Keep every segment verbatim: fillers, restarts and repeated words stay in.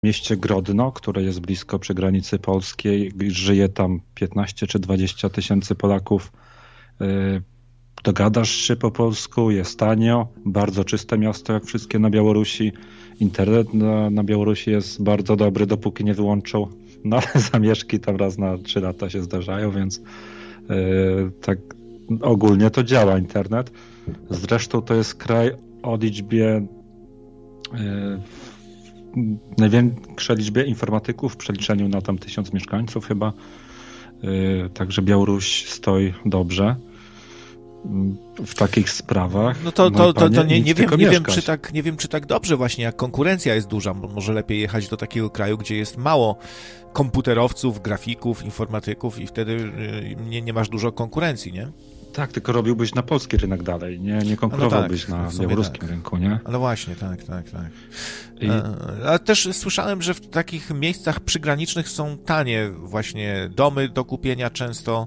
mieście Grodno, które jest blisko przy granicy polskiej. Żyje tam piętnaście czy dwadzieścia tysięcy Polaków. Dogadasz się po polsku, jest tanio, bardzo czyste miasto jak wszystkie na Białorusi. Internet na, na Białorusi jest bardzo dobry, dopóki nie wyłączą. No ale zamieszki tam raz na trzy lata się zdarzają, więc yy, tak ogólnie to działa internet. Zresztą to jest kraj o liczbie yy, największej liczbie informatyków w przeliczeniu na tam tysiąc mieszkańców chyba. Yy, także Białoruś stoi dobrze w takich sprawach. No to, to, to, to nie, nie, wiem, nie, wiem, czy tak, nie wiem, czy tak dobrze właśnie, jak konkurencja jest duża, bo może lepiej jechać do takiego kraju, gdzie jest mało komputerowców, grafików, informatyków i wtedy nie, nie masz dużo konkurencji, nie? Tak, tylko robiłbyś na polski rynek dalej, nie, nie konkurowałbyś no tak, na białoruskim tak. rynku, nie? No właśnie, tak, tak, tak. I... Ale też słyszałem, że w takich miejscach przygranicznych są tanie właśnie domy do kupienia często.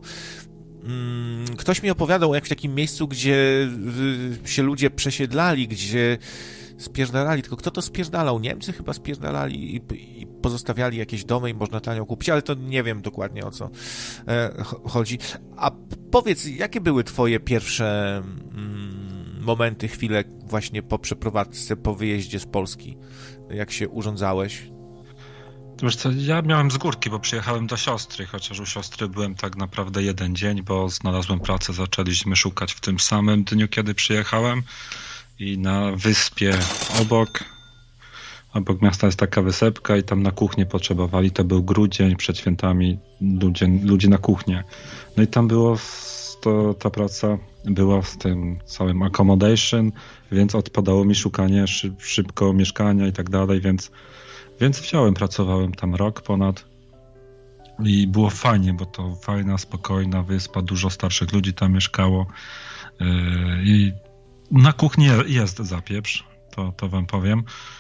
Ktoś mi opowiadał jak w takim miejscu, gdzie się ludzie przesiedlali, gdzie spierdalali, tylko kto to spierdalał? Niemcy chyba spierdalali i, i pozostawiali jakieś domy i można tanio kupić, ale to nie wiem dokładnie o co e, chodzi. A powiedz, jakie były twoje pierwsze mm, momenty, chwile właśnie po przeprowadzce, po wyjeździe z Polski? Jak się urządzałeś? Wiesz co, ja miałem z górki, bo przyjechałem do siostry, chociaż u siostry byłem tak naprawdę jeden dzień, bo znalazłem pracę, zaczęliśmy szukać w tym samym dniu, kiedy przyjechałem i na wyspie obok, obok miasta jest taka wysepka i tam na kuchnię potrzebowali, to był grudzień, przed świętami ludzie, ludzie na kuchnię. No i tam było, to, ta praca była z tym całym accommodation, więc odpadało mi szukanie szyb, szybko mieszkania i tak dalej, więc Więc wziąłem, pracowałem tam rok ponad i było fajnie, bo to fajna, spokojna wyspa, dużo starszych ludzi tam mieszkało i na kuchni jest zapieprz, to, to wam powiem.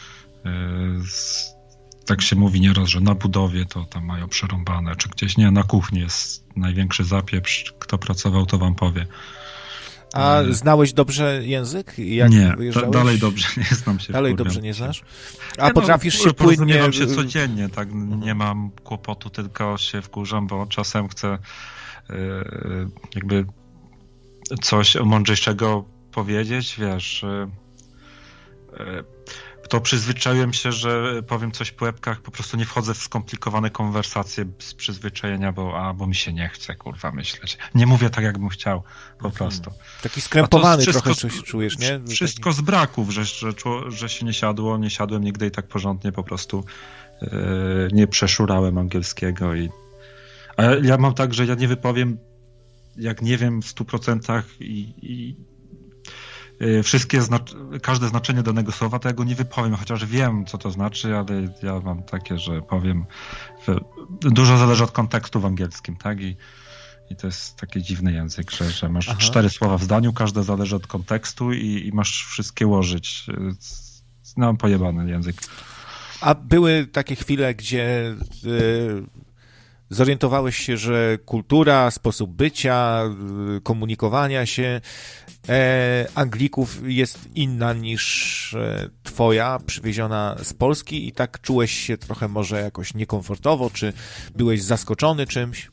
Tak się mówi nieraz, że na budowie to tam mają przerąbane, czy gdzieś nie, na kuchni jest największy zapieprz, kto pracował to wam powie. A znałeś dobrze język? Jak nie, da, dalej dobrze nie znam się. Dalej dobrze nie znasz? A nie, potrafisz no, się płynnie... Porozumiewam się codziennie, tak, nie mam kłopotu, tylko się wkurzam, bo czasem chcę yy, jakby coś mądrzejszego powiedzieć, wiesz... Yy, yy, to przyzwyczaiłem się, że powiem coś po łebkach, po prostu nie wchodzę w skomplikowane konwersacje z przyzwyczajenia, bo, a, bo mi się nie chce, kurwa, myśleć. Nie mówię tak, jakbym chciał, po prostu. Taki skrępowany wszystko, trochę czujesz, nie? Wszystko z braków, że, że, że się nie siadło, nie siadłem nigdy i tak porządnie po prostu yy, nie przeszurałem angielskiego. I, a ja, ja mam tak, że ja nie wypowiem, jak nie wiem w stu procentach i, i wszystkie, znac- każde znaczenie danego słowa, to ja go nie wypowiem, chociaż wiem, co to znaczy, ale ja mam takie, że powiem, że dużo zależy od kontekstu w angielskim, tak? I, i to jest taki dziwny język, że, że masz Aha. cztery słowa w zdaniu, każde zależy od kontekstu i, i masz wszystkie łożyć. No, mam pojebany język. A były takie chwile, gdzie... Yy... zorientowałeś się, że kultura, sposób bycia, komunikowania się e, Anglików jest inna niż e, twoja, przywieziona z Polski i tak czułeś się trochę może jakoś niekomfortowo, czy byłeś zaskoczony czymś?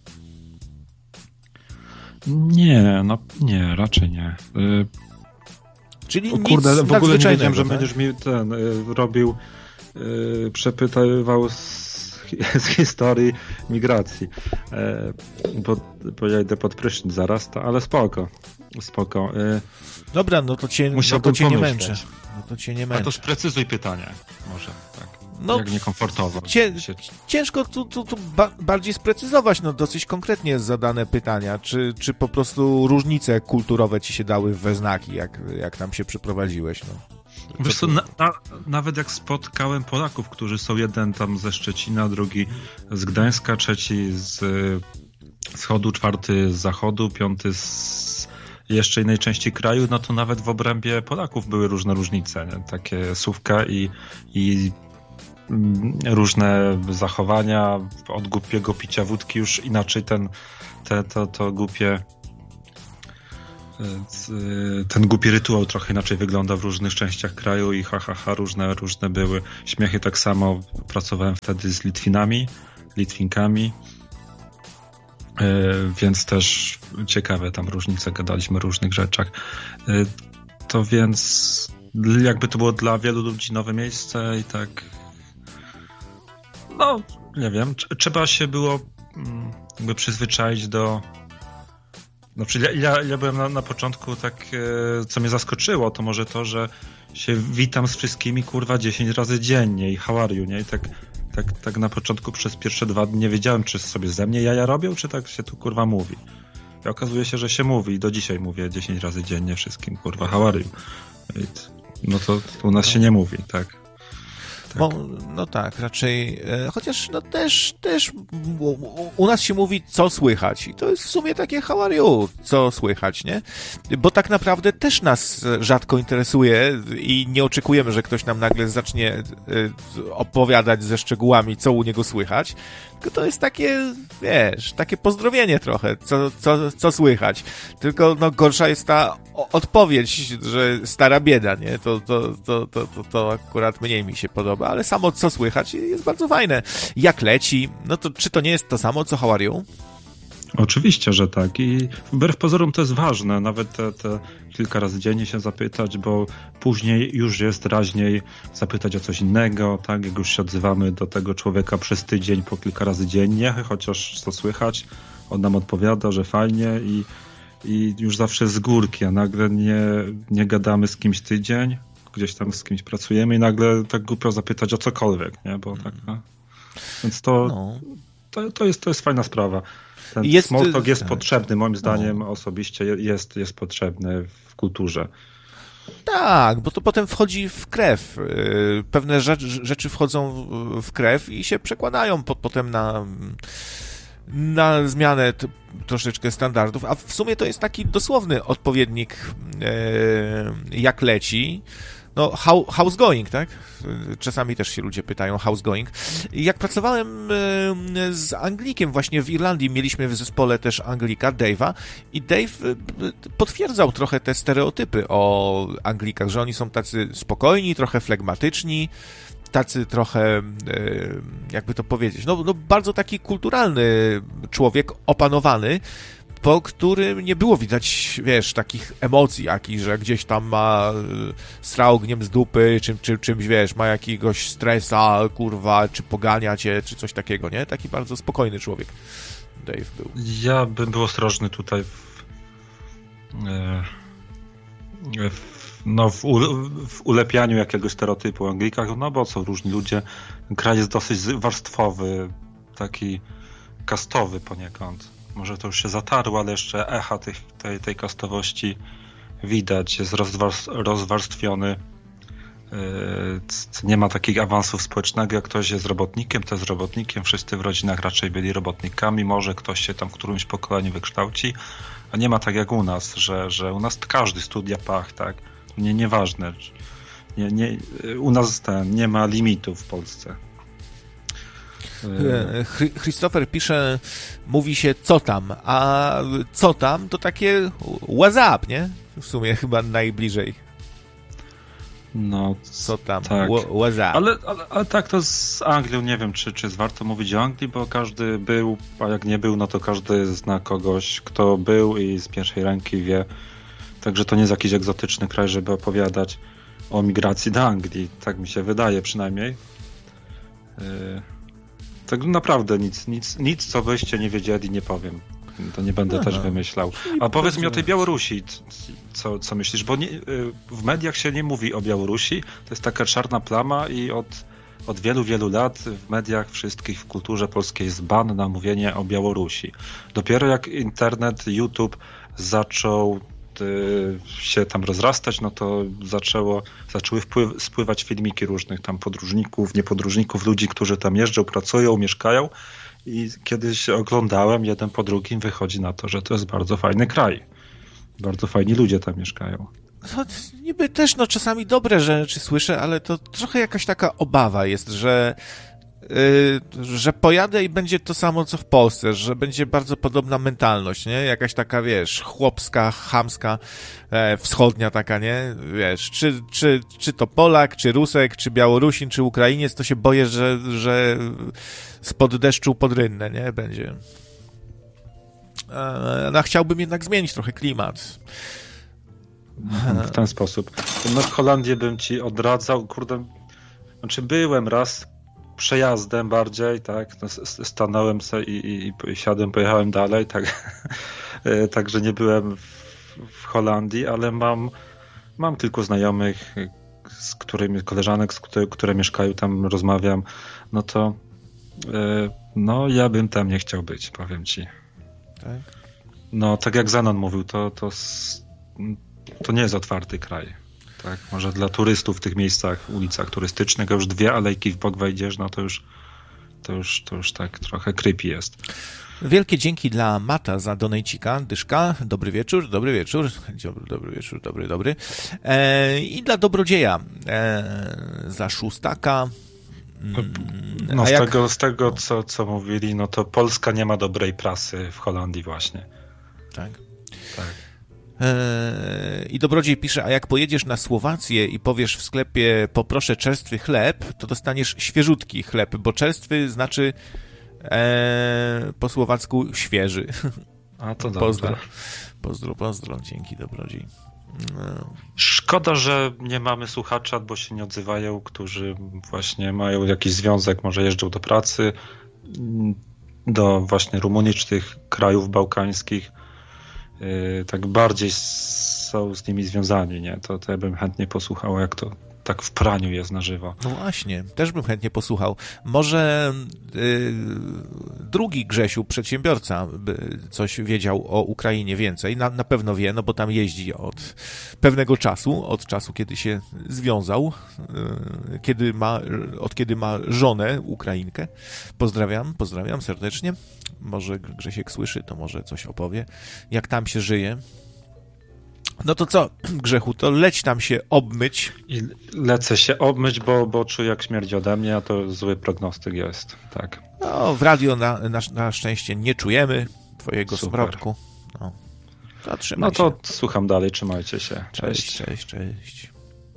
Nie, no nie, raczej nie. Y, Czyli o, nic kurde, w ogóle nie wiedziałem, że tak? będziesz mi ten y, robił, y, przepytywał z z historii migracji, e, bo, bo ja idę pod prysznic zaraz, to, ale spoko, spoko. E, Dobra, no to cię, no to cię nie męczę. No to cię nie męczę. A to sprecyzuj pytanie, może, tak, no, jak niekomfortowo. Cię, ciężko tu, tu, tu ba- bardziej sprecyzować, no dosyć konkretnie zadane pytania, czy, czy po prostu różnice kulturowe ci się dały we znaki, jak, jak tam się przeprowadziłeś, no. Wiesz co, na, na, nawet jak spotkałem Polaków, którzy są jeden tam ze Szczecina, drugi z Gdańska, trzeci z wschodu, czwarty z zachodu, piąty z jeszcze innej części kraju, no to nawet w obrębie Polaków były różne różnice, nie? Takie słówka i, i różne zachowania, od głupiego picia wódki już inaczej ten, te, to, to głupie ten głupi rytuał trochę inaczej wygląda w różnych częściach kraju i ha, ha, ha, różne, różne były śmiechy. Tak samo pracowałem wtedy z Litwinami, Litwinkami, więc też ciekawe tam różnice, gadaliśmy o różnych rzeczach. To więc jakby to było dla wielu ludzi nowe miejsce i tak no, nie wiem, trzeba się było jakby przyzwyczaić do Znaczy, ja, ja, ja byłem na, na początku tak, e, co mnie zaskoczyło, to może to, że się witam z wszystkimi, kurwa, dziesięć razy dziennie i how are you, nie? I tak, tak, tak na początku przez pierwsze dwa dni nie wiedziałem, czy sobie ze mnie jaja robią, czy tak się tu, kurwa, mówi. I okazuje się, że się mówi i do dzisiaj mówię dziesięć razy dziennie wszystkim, kurwa, how are you? I, no to, to u nas się nie mówi, tak. Tak. Bo, no tak, raczej, e, chociaż no też, też u, u nas się mówi, co słychać i to jest w sumie takie how are you, co słychać, nie? Bo tak naprawdę też nas rzadko interesuje i nie oczekujemy, że ktoś nam nagle zacznie e, opowiadać ze szczegółami, co u niego słychać, tylko to jest takie, wiesz, takie pozdrowienie trochę, co, co, co słychać, tylko no gorsza jest ta odpowiedź, że stara bieda, nie? To, to, to, to, to, to akurat mniej mi się podoba, ale samo co słychać jest bardzo fajne. Jak leci, no to czy to nie jest to samo, co how are you? Oczywiście, że tak i wbrew pozorom to jest ważne, nawet te, te kilka razy dziennie się zapytać, bo później już jest raźniej zapytać o coś innego, tak, jak już się odzywamy do tego człowieka przez tydzień po kilka razy dziennie, chociaż co słychać, on nam odpowiada, że fajnie i, i już zawsze z górki, a nagle nie, nie gadamy z kimś tydzień, gdzieś tam z kimś pracujemy i nagle tak głupio zapytać o cokolwiek, nie, bo tak, no. Więc to, no. to, to, jest, to jest fajna sprawa. Ten jest, small talk jest tak. potrzebny, moim zdaniem no. osobiście jest, jest potrzebny w kulturze. Tak, bo to potem wchodzi w krew. Pewne rzeczy wchodzą w krew i się przekładają po, potem na, na zmianę t- troszeczkę standardów, a w sumie to jest taki dosłowny odpowiednik jak leci. No, how, how's going, tak? Czasami też się ludzie pytają, how's going. Jak pracowałem z Anglikiem właśnie w Irlandii, mieliśmy w zespole też Anglika, Dave'a i Dave potwierdzał trochę te stereotypy o Anglikach, że oni są tacy spokojni, trochę flegmatyczni, tacy trochę, jakby to powiedzieć, no, no bardzo taki kulturalny człowiek, opanowany, po którym nie było widać, wiesz, takich emocji jakichś, że gdzieś tam ma srał ogniem z dupy, czym, czym, czymś, wiesz, ma jakiegoś stresa, kurwa, czy pogania cię, czy coś takiego, nie? Taki bardzo spokojny człowiek Dave był. Ja bym był ostrożny tutaj w, w, no, w, u, w ulepianiu jakiegoś stereotypu o Anglikach, no bo są różni ludzie. Kraj jest dosyć warstwowy, taki kastowy poniekąd. Może to już się zatarło, ale jeszcze echa tej, tej, tej kastowości widać, jest rozwarstwiony. Nie ma takich awansów społecznego, jak ktoś jest robotnikiem, to jest robotnikiem, wszyscy w rodzinach raczej byli robotnikami, może ktoś się tam w którymś pokoleniu wykształci, a nie ma tak jak u nas, że, że u nas każdy studia pach, tak? Nie, nieważne. Nie, nie, u nas ten, nie ma limitów w Polsce. Christopher pisze, mówi się co tam, a co tam to takie what's up, nie? W sumie chyba najbliżej. No, co tam, tak. What's up. Ale, ale, ale tak to z Anglią, nie wiem, czy, czy jest warto mówić o Anglii, bo każdy był, a jak nie był, no to każdy zna kogoś, kto był i z pierwszej ręki wie. Także to nie jest jakiś egzotyczny kraj, żeby opowiadać o migracji do Anglii. Tak mi się wydaje przynajmniej. Yy. Tak naprawdę nic, nic, nic, co byście nie wiedzieli, nie powiem. To nie będę Aha. też wymyślał. A powiedz mi o tej Białorusi, co, co myślisz? Bo nie, w mediach się nie mówi o Białorusi, to jest taka czarna plama i od, od wielu, wielu lat w mediach wszystkich, w kulturze polskiej jest ban na mówienie o Białorusi. Dopiero jak internet, YouTube zaczął się tam rozrastać, no to zaczęło, zaczęły wpływ, spływać filmiki różnych tam podróżników, niepodróżników, ludzi, którzy tam jeżdżą, pracują, mieszkają i kiedyś oglądałem, jeden po drugim wychodzi na to, że to jest bardzo fajny kraj. Bardzo fajni ludzie tam mieszkają. No, niby też no czasami dobre rzeczy słyszę, ale to trochę jakaś taka obawa jest, że yy, że pojadę i będzie to samo, co w Polsce, że będzie bardzo podobna mentalność, nie? Jakaś taka, wiesz, chłopska, chamska, e, wschodnia taka, nie? Wiesz, czy, czy, czy to Polak, czy Rusek, czy Białorusin, czy Ukrainiec, to się boję, że, że spod deszczu pod rynnę, nie? Będzie. E, no, chciałbym jednak zmienić trochę klimat. W ten sposób. No w Holandię bym ci odradzał, kurde, znaczy byłem raz przejazdem bardziej, tak, no, stanąłem sobie i, i, i siadłem, pojechałem dalej, tak, także nie byłem w, w Holandii, ale mam, mam kilku znajomych, z którymi, koleżanek, z które, które mieszkają tam, rozmawiam, no to no ja bym tam nie chciał być, powiem ci. Tak? No tak jak Zenon mówił, to, to to nie jest otwarty kraj. Tak, może dla turystów w tych miejscach, ulicach turystycznych, już dwie alejki w bok wejdziesz, no to już, to już, to już tak trochę creepy jest. Wielkie dzięki dla Mata za donejcika, dyszka, dobry wieczór, dobry wieczór, dobry, dobry wieczór, dobry, dobry. E, I dla Dobrodzieja e, za szóstaka. No z, jak... tego, z tego, co, co mówili, no to Polska nie ma dobrej prasy w Holandii właśnie. Tak. Tak. I Dobrodziej pisze, a jak pojedziesz na Słowację i powiesz w sklepie poproszę czerstwy chleb, to dostaniesz świeżutki chleb, bo czerstwy znaczy e, po słowacku świeży. A to pozdro, dobrze. Pozdro, pozdro, dzięki Dobrodziej. No. Szkoda, że nie mamy słuchacza, bo się nie odzywają, którzy właśnie mają jakiś związek, może jeżdżą do pracy, do właśnie Rumunii czy tych krajów bałkańskich. Tak bardziej są z nimi związani, nie? To, to ja bym chętnie posłuchał, jak to tak w praniu jest na żywo. No właśnie, też bym chętnie posłuchał. Może yy, drugi Grzesiu, przedsiębiorca, by coś wiedział o Ukrainie więcej. Na, na pewno wie, no bo tam jeździ od pewnego czasu, od czasu, kiedy się związał, yy, kiedy ma, od kiedy ma żonę Ukrainkę. Pozdrawiam, pozdrawiam serdecznie. Może Grzesiek słyszy, to może coś opowie. Jak tam się żyje. No to co, Grzechu, to leć tam się obmyć. I lecę się obmyć, bo, bo czuję jak śmierdzi ode mnie, a to zły prognostyk jest, tak. No, w radio na, na, na szczęście nie czujemy twojego Super. smrodku. No, to trzymaj No to się. słucham dalej, trzymajcie się. Cześć, cześć, cześć.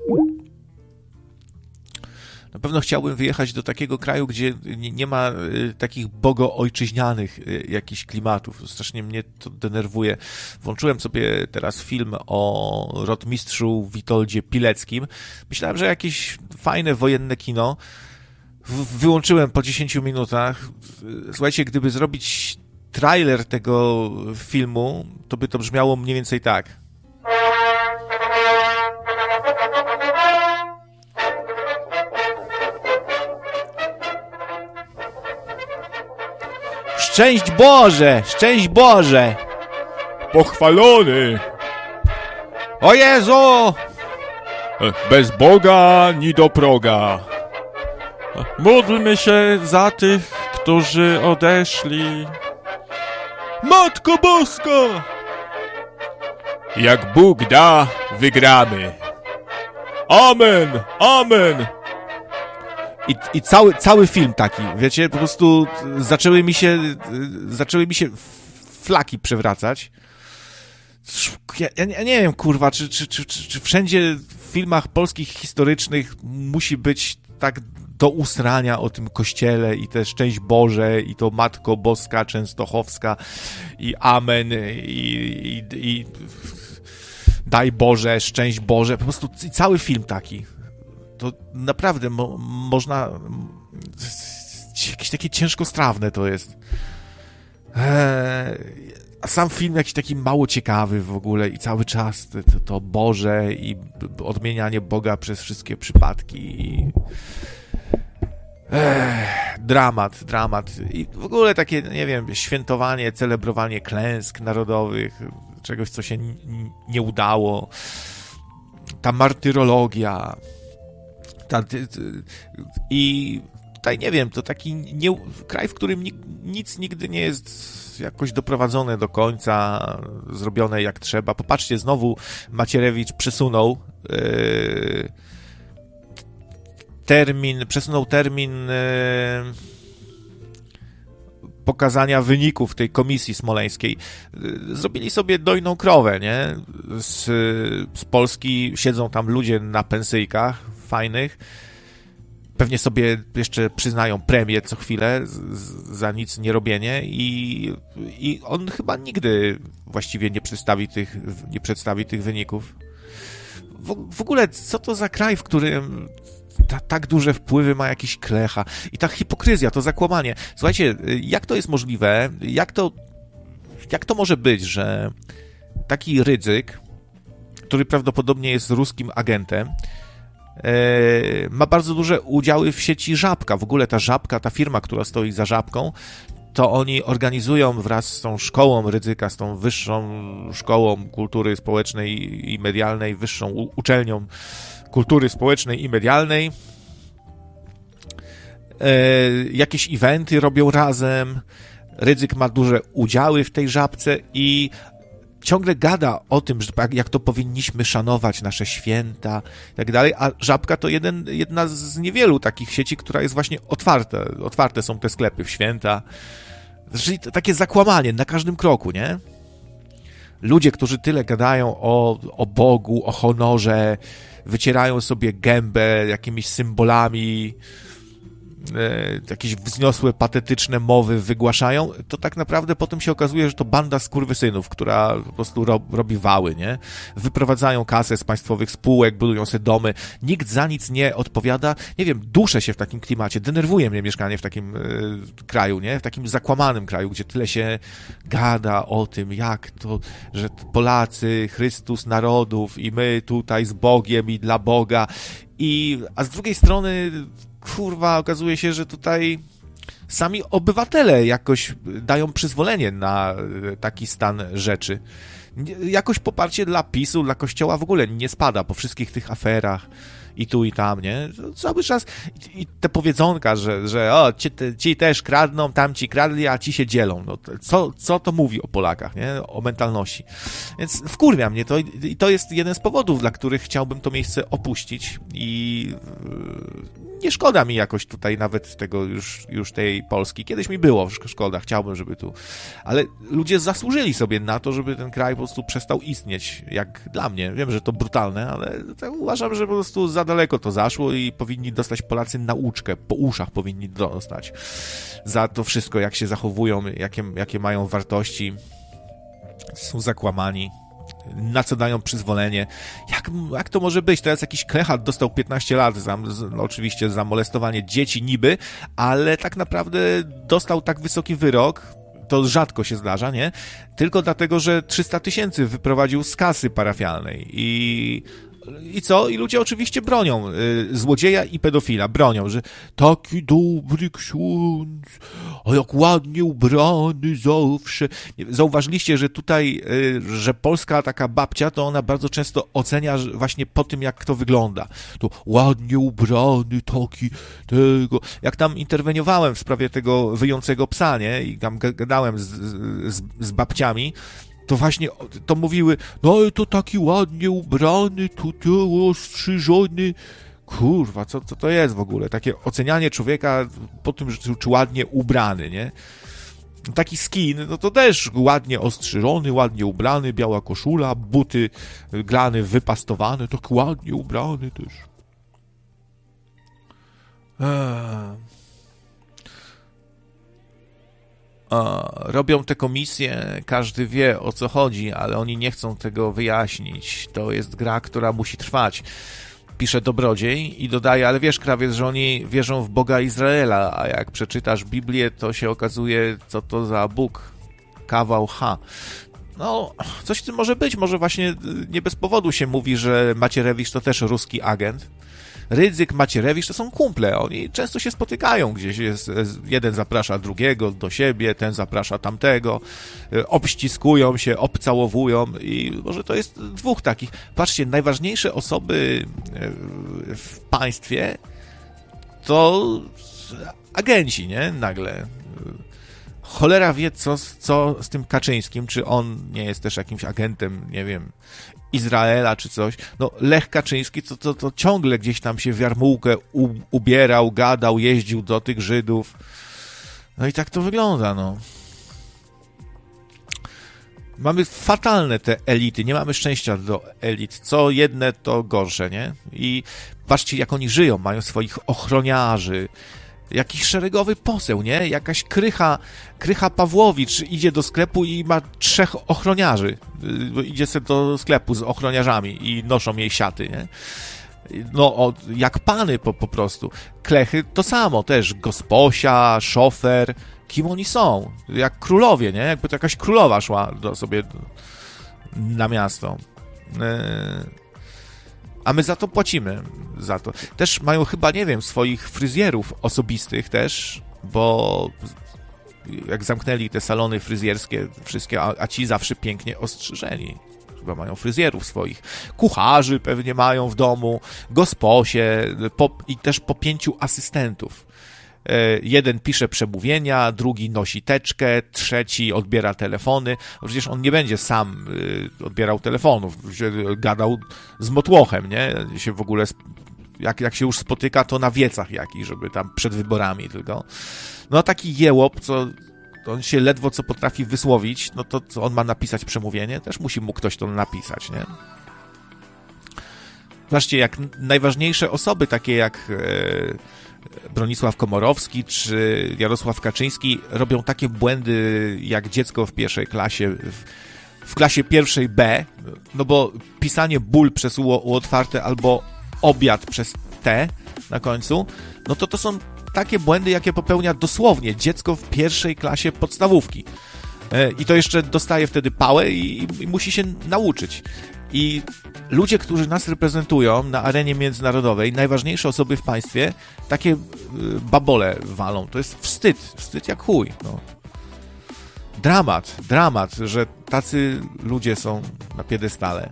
Na pewno chciałbym wyjechać do takiego kraju, gdzie nie, nie ma y, takich bogoojczyźnianych y, jakichś klimatów. Strasznie mnie to denerwuje. Włączyłem sobie teraz film o rotmistrzu Witoldzie Pileckim. Myślałem, że jakieś fajne wojenne kino. W, wyłączyłem po dziesięciu minutach. Słuchajcie, gdyby zrobić trailer tego filmu, to by to brzmiało mniej więcej tak. Szczęść Boże! Szczęść Boże! Pochwalony! O Jezu! Bez Boga ni do proga. Módlmy się za tych, którzy odeszli. Matko Boska! Jak Bóg da, wygramy. Amen! Amen! I, i cały, cały film taki, wiecie, po prostu zaczęły mi się, zaczęły mi się flaki przewracać. Ja, ja, ja nie wiem, kurwa, czy, czy, czy, czy, czy wszędzie w filmach polskich historycznych musi być tak do usrania o tym kościele i te szczęść Boże i to Matko Boska Częstochowska i Amen i, i, i daj Boże, szczęść Boże, po prostu cały film taki. To naprawdę mo- można... Jakieś takie ciężkostrawne to jest. Eee, a sam film jakiś taki mało ciekawy w ogóle i cały czas to, to Boże i odmienianie Boga przez wszystkie przypadki. I... Eee, dramat, dramat. I w ogóle takie, nie wiem, świętowanie, celebrowanie klęsk narodowych, czegoś, co się n- nie udało. Ta martyrologia... I tutaj nie wiem, to taki nie, kraj, w którym nic nigdy nie jest jakoś doprowadzone do końca, zrobione jak trzeba. Popatrzcie, znowu Macierewicz przesunął yy, termin, przesunął termin pokazania wyników tej komisji smoleńskiej. Zrobili sobie dojną krowę, nie? Z, z Polski siedzą tam ludzie na pensyjkach fajnych. Pewnie sobie jeszcze przyznają premię co chwilę z, za nic nie robienie i, i on chyba nigdy właściwie nie przedstawi tych, nie przedstawi tych wyników. W, w ogóle, co to za kraj, w którym ta, tak duże wpływy ma jakiś Klecha i ta hipokryzja, to zakłamanie. Słuchajcie, jak to jest możliwe, jak to, jak to może być, że taki Rydzyk, który prawdopodobnie jest ruskim agentem, ma bardzo duże udziały w sieci Żabka. W ogóle ta Żabka, ta firma, która stoi za Żabką, to oni organizują wraz z tą szkołą Rydzyka, z tą wyższą szkołą kultury społecznej i medialnej, wyższą uczelnią kultury społecznej i medialnej, jakieś eventy robią razem. Rydzyk ma duże udziały w tej Żabce i ciągle gada o tym, że jak to powinniśmy szanować nasze święta i tak dalej, a Żabka to jeden, jedna z niewielu takich sieci, która jest właśnie otwarta. Otwarte są te sklepy w święta. Czyli to takie zakłamanie na każdym kroku, nie? Ludzie, którzy tyle gadają o, o Bogu, o honorze, wycierają sobie gębę jakimiś symbolami, e, jakieś wzniosłe, patetyczne mowy wygłaszają, to tak naprawdę potem się okazuje, że to banda skurwysynów, która po prostu ro, robi wały, nie? Wyprowadzają kasę z państwowych spółek, budują sobie domy, nikt za nic nie odpowiada. Nie wiem, duszę się w takim klimacie, denerwuje mnie mieszkanie w takim e, kraju, nie? W takim zakłamanym kraju, gdzie tyle się gada o tym, jak to, że Polacy, Chrystus narodów i my tutaj z Bogiem i dla Boga. I, a z drugiej strony kurwa, okazuje się, że tutaj sami obywatele jakoś dają przyzwolenie na taki stan rzeczy. Jakoś poparcie dla PiSu, dla Kościoła w ogóle nie spada po wszystkich tych aferach i tu i tam, nie? Cały czas i te powiedzonka, że, że o, ci, ci też kradną, tamci kradli, a ci się dzielą. No, co, co to mówi o Polakach, nie? O mentalności. Więc wkurwia mnie to i to jest jeden z powodów, dla których chciałbym to miejsce opuścić i nie szkoda mi jakoś tutaj nawet tego już, już tej Polski. Kiedyś mi było szkoda, chciałbym, żeby tu... Ale ludzie zasłużyli sobie na to, żeby ten kraj po prostu przestał istnieć, jak dla mnie. Wiem, że to brutalne, ale tak uważam, że po prostu za daleko to zaszło i powinni dostać Polacy nauczkę, po uszach powinni dostać za to wszystko, jak się zachowują, jakie, jakie mają wartości, są zakłamani, na co dają przyzwolenie. Jak, jak to może być? Teraz jakiś Klechat dostał piętnaście lat, za, no oczywiście za molestowanie dzieci niby, ale tak naprawdę dostał tak wysoki wyrok, to rzadko się zdarza, nie? Tylko dlatego, że trzysta tysięcy wyprowadził z kasy parafialnej i... I co? I ludzie oczywiście bronią y, złodzieja i pedofila. Bronią, że taki dobry ksiądz, a jak ładnie ubrany zawsze. Zauważyliście, że tutaj, y, że polska taka babcia, to ona bardzo często ocenia właśnie po tym, jak kto wygląda. To ładnie ubrany, taki tego. Jak tam interweniowałem w sprawie tego wyjącego psa, nie? I tam gadałem z, z, z babciami, to właśnie to mówiły, no to taki ładnie ubrany, tutaj ostrzyżony. Kurwa, co, co to jest w ogóle? Takie ocenianie człowieka po tym, że czy ładnie ubrany, nie? Taki skin, no to też ładnie ostrzyżony, ładnie ubrany, biała koszula, buty glany wypastowane, tak ładnie ubrany też. Eee. Robią te komisje, każdy wie, o co chodzi, ale oni nie chcą tego wyjaśnić. To jest gra, która musi trwać. Pisze Dobrodziej i dodaje, ale wiesz, krawiec, że oni wierzą w Boga Izraela, a jak przeczytasz Biblię, to się okazuje, co to za Bóg. Kawał H. No, coś w tym może być. Może właśnie nie bez powodu się mówi, że Macierewicz to też ruski agent. Rydzyk, Macierewicz to są kumple, oni często się spotykają gdzieś, jest, jeden zaprasza drugiego do siebie, ten zaprasza tamtego, obściskują się, obcałowują i może to jest dwóch takich. Patrzcie, najważniejsze osoby w państwie to agenci, nie? Nagle. Cholera wie, co, co z tym Kaczyńskim, czy on nie jest też jakimś agentem, nie wiem, Izraela czy coś. No Lech Kaczyński to, to, to ciągle gdzieś tam się w jarmułkę u, ubierał, gadał, jeździł do tych Żydów. No i tak to wygląda, no. Mamy fatalne te elity, nie mamy szczęścia do elit. Co jedne, to gorsze, nie? I patrzcie, jak oni żyją, mają swoich ochroniarzy. Jakiś szeregowy poseł, nie? Jakaś Krycha, Krycha Pawłowicz idzie do sklepu i ma trzech ochroniarzy. Idzie sobie do sklepu z ochroniarzami i noszą jej siaty, nie? No, o, jak pany po, po prostu. Klechy to samo też. Gosposia, szofer. Kim oni są? Jak królowie, nie? Jakby to jakaś królowa szła do sobie na miasto. A my za to płacimy. Za to. Też mają chyba, nie wiem, swoich fryzjerów osobistych też, bo jak zamknęli te salony fryzjerskie wszystkie, a, a ci zawsze pięknie ostrzyżeni. Chyba mają fryzjerów swoich. Kucharzy pewnie mają w domu, gosposie po, i też po pięciu asystentów. Jeden pisze przemówienia, drugi nosi teczkę, trzeci odbiera telefony. Przecież on nie będzie sam odbierał telefonów, gadał z motłochem, nie? Się w ogóle, jak, jak się już spotyka, to na wiecach jakichś, żeby tam przed wyborami tylko. No taki jełop, co on się ledwo co potrafi wysłowić, no to co on ma napisać przemówienie? Też musi mu ktoś to napisać, nie? Zobaczcie, jak najważniejsze osoby, takie jak Bronisław Komorowski czy Jarosław Kaczyński, robią takie błędy jak dziecko w pierwszej klasie, w, w klasie pierwszej B, no bo pisanie ból przez U, U otwarte albo obiad przez T na końcu, no to to są takie błędy, jakie popełnia dosłownie dziecko w pierwszej klasie podstawówki. I to jeszcze dostaje wtedy pałę i, i musi się nauczyć. I ludzie, którzy nas reprezentują na arenie międzynarodowej, najważniejsze osoby w państwie, takie babole walą. To jest wstyd. Wstyd jak chuj. No. Dramat, dramat, że tacy ludzie są na piedestale.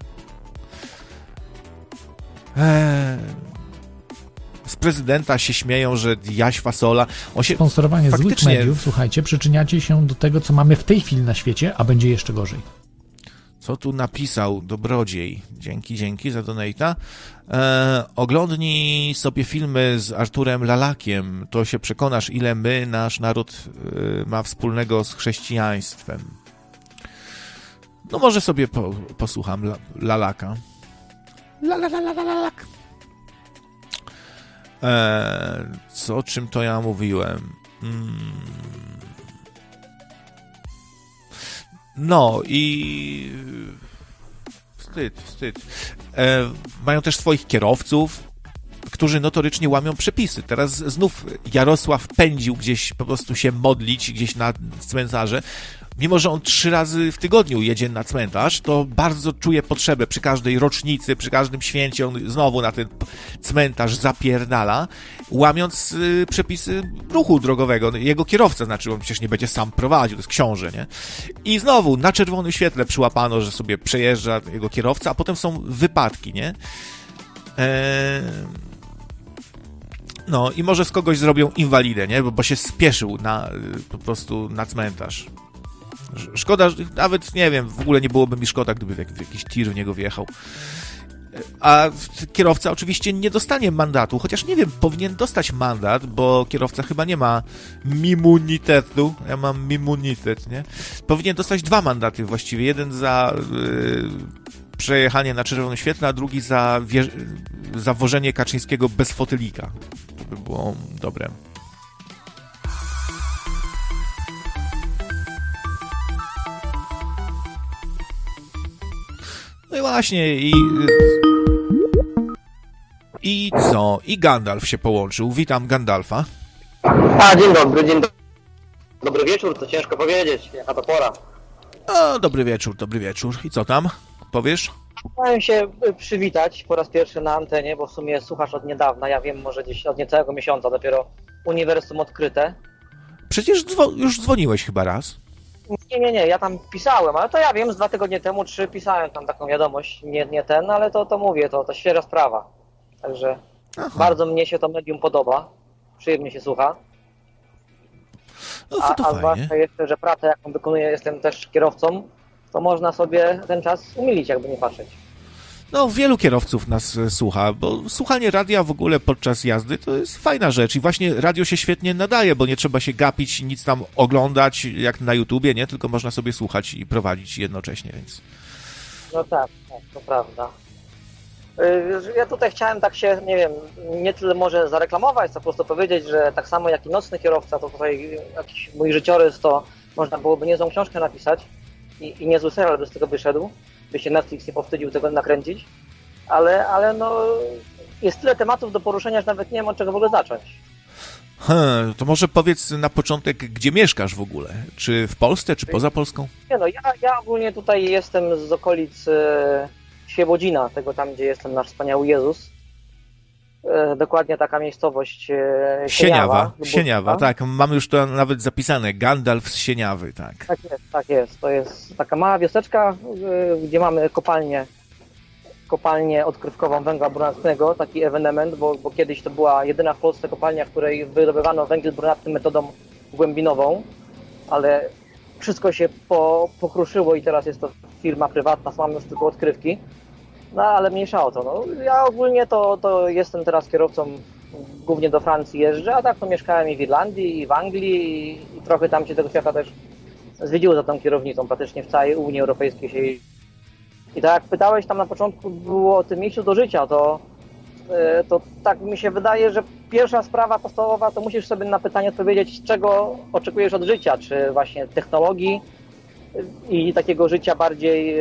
Eee... Z prezydenta się śmieją, że jaś fasola. On się Sponsorowanie faktycznie... złych mediów, słuchajcie, przyczyniacie się do tego, co mamy w tej chwili na świecie, a będzie jeszcze gorzej. Co tu napisał Dobrodziej? Dzięki, dzięki za donate'a. E, oglądnij sobie filmy z Arturem Lalakiem, to się przekonasz, ile my, nasz naród e, ma wspólnego z chrześcijaństwem. No może sobie po, posłucham la, Lalaka. Lalak. E, co, o czym to ja mówiłem? Hmm. No i wstyd, wstyd. E, mają też swoich kierowców, którzy notorycznie łamią przepisy. Teraz znów Jarosław pędził gdzieś po prostu się modlić, gdzieś na cmentarze. Mimo że on trzy razy w tygodniu jedzie na cmentarz, to bardzo czuje potrzebę przy każdej rocznicy, przy każdym święcie, on znowu na ten cmentarz zapierdala, łamiąc y, przepisy ruchu drogowego. Jego kierowca, znaczy on przecież nie będzie sam prowadził, to jest książę, nie? I znowu na czerwonym świetle przyłapano, że sobie przejeżdża jego kierowca, a potem są wypadki, nie? Eee... No i może z kogoś zrobią inwalidę, nie? Bo, bo się spieszył na, po prostu na cmentarz. Szkoda, nawet nie wiem, w ogóle nie byłoby mi szkoda, gdyby jakiś tir w niego wjechał. A kierowca oczywiście nie dostanie mandatu, chociaż nie wiem, powinien dostać mandat, bo kierowca chyba nie ma immunitetu. Ja mam immunitet, nie? Powinien dostać dwa mandaty właściwie. Jeden za yy, przejechanie na czerwonym świetle, a drugi za, wje- za wożenie Kaczyńskiego bez fotelika. To by było dobre. No i właśnie, i... I co? I Gandalf się połączył. Witam Gandalfa. A, dzień dobry, dzień dobry. Dobry wieczór, to ciężko powiedzieć, jaka to pora. O, dobry wieczór, dobry wieczór. I co tam? Powiesz? Chciałem się przywitać po raz pierwszy na antenie, bo w sumie słuchasz od niedawna, ja wiem, może gdzieś od niecałego miesiąca dopiero uniwersum odkryte. Przecież dzwo- już dzwoniłeś chyba raz. Nie, nie, nie, ja tam pisałem, ale to ja wiem, z dwa tygodnie temu, trzy pisałem tam taką wiadomość, nie, nie ten, ale to, to mówię, to, to świeża sprawa. Także Aha. bardzo mnie się to medium podoba, przyjemnie się słucha. No, a, to a zwłaszcza jeszcze, że pracę jaką wykonuję, jestem też kierowcą, to można sobie ten czas umilić, jakby nie patrzeć. No, wielu kierowców nas słucha, bo słuchanie radia w ogóle podczas jazdy to jest fajna rzecz i właśnie radio się świetnie nadaje, bo nie trzeba się gapić, nic tam oglądać jak na YouTubie, nie? Tylko można sobie słuchać i prowadzić jednocześnie, więc... No tak, tak, to prawda. Ja tutaj chciałem tak się, nie wiem, nie tyle może zareklamować, co po prostu powiedzieć, że tak samo jak i nocny kierowca, to tutaj jakiś mój życiorys, to można byłoby niezłą książkę napisać i, i niezły serial by z tego wyszedł, by się Netflix nie powstydził tego nakręcić, ale, ale no jest tyle tematów do poruszenia, że nawet nie wiem od czego w ogóle zacząć. Hmm, to może powiedz na początek, gdzie mieszkasz w ogóle? Czy w Polsce, czy poza Polską? Nie no, ja, ja ogólnie tutaj jestem z okolic e, Świebodzina, tego tam, gdzie jest ten nasz wspaniały Jezus. E, dokładnie taka miejscowość e, Sieniawa. Sieniawa, Sieniawa, tak. Mamy już to nawet zapisane. Gandalf z Sieniawy, tak. Tak jest, tak jest. To jest taka mała wioseczka, e, gdzie mamy kopalnię, kopalnię odkrywkową węgla brunatnego, taki ewenement, bo, bo kiedyś to była jedyna w Polsce kopalnia, w której wydobywano węgiel brunatny metodą głębinową, ale wszystko się po, pokruszyło i teraz jest to firma prywatna, mamy już tylko odkrywki. No ale mniejsza o to. No, ja ogólnie to, to jestem teraz kierowcą, głównie do Francji jeżdżę, a tak to mieszkałem i w Irlandii, i w Anglii, i, i trochę tam się tego świata też zwiedziło za tą kierownicą, praktycznie w całej Unii Europejskiej się jeździ. I tak jak pytałeś tam na początku było o tym miejscu do życia, to, to tak mi się wydaje, że pierwsza sprawa podstawowa to musisz sobie na pytanie odpowiedzieć, czego oczekujesz od życia, czy właśnie technologii i takiego życia bardziej,